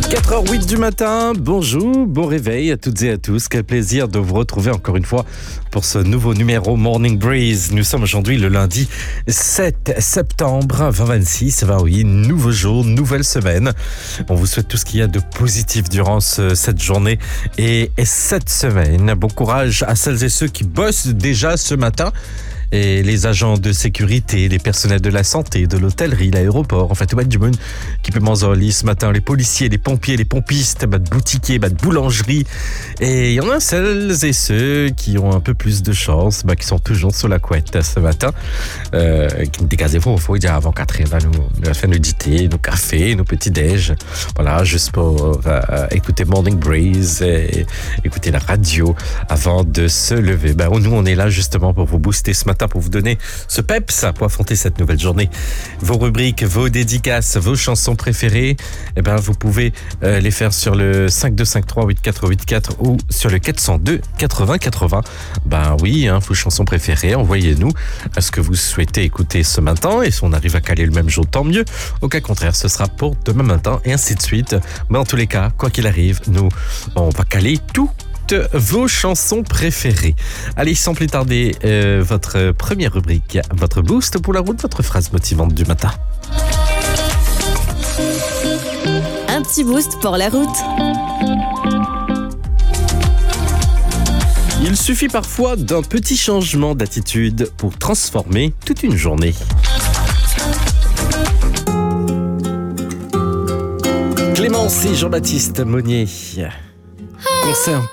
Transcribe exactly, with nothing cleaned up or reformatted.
quatre heures huit du matin, bonjour, bon réveil à toutes et à tous. Quel plaisir de vous retrouver encore une fois pour ce nouveau numéro Morning Breeze. Nous sommes aujourd'hui le lundi sept septembre vingt vingt-six. Ben oui, nouveau jour, nouvelle semaine. On vous souhaite tout ce qu'il y a de positif durant ce, cette journée et, et cette semaine. Bon courage à celles et ceux qui bossent déjà ce matin. Et les agents de sécurité, les personnels de la santé, de l'hôtellerie, l'aéroport, en fait, tout le monde qui peut manger au lit ce matin, les policiers, les pompiers, les pompistes, bah, de boutiquiers, bah, de boulangerie. Et il y en a celles et ceux qui ont un peu plus de chance, bah, qui sont toujours sur la couette ce matin, euh, qui nous dégazez-vous, il faut dire avant quatre heures, bah, nous, nous faire nos dîners, nos cafés, nos petits déj. Voilà, juste pour euh, écouter Morning Breeze et écouter la radio avant de se lever. Bah, nous, on est là justement pour vous booster ce matin, pour vous donner ce peps pour affronter cette nouvelle journée. Vos rubriques, vos dédicaces, vos chansons préférées, eh ben, vous pouvez euh, les faire sur le cinq deux cinq trois huit quatre huit quatre ou sur le quatre zéro deux quatre-vingts quatre-vingts. Ben oui, hein, vos chansons préférées, envoyez-nous à ce que vous souhaitez écouter ce matin, et si on arrive à caler le même jour, tant mieux. Au cas contraire, ce sera pour demain matin, et ainsi de suite. Mais en tous les cas, quoi qu'il arrive, nous, on va caler tout vos chansons préférées. Allez, sans plus tarder, euh, votre première rubrique, votre boost pour la route, votre phrase motivante du matin. Un petit boost pour la route. Il suffit parfois d'un petit changement d'attitude pour transformer toute une journée. Clémence et Jean-Baptiste Monnier. Concert